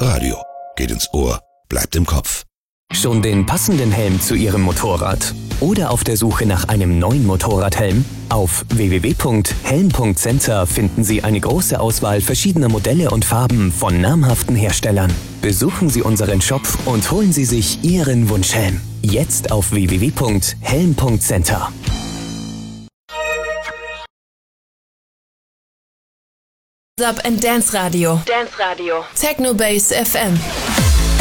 Radio geht ins Ohr, bleibt im Kopf. Schon den passenden Helm zu Ihrem Motorrad? Oder auf der Suche nach einem neuen Motorradhelm? Auf www.helm.center finden Sie eine große Auswahl verschiedener Modelle und Farben von namhaften Herstellern. Besuchen Sie unseren Shop und holen Sie sich Ihren Wunschhelm. Jetzt auf www.helm.center. Up and Dance Radio. Dance Radio. Techno Base FM.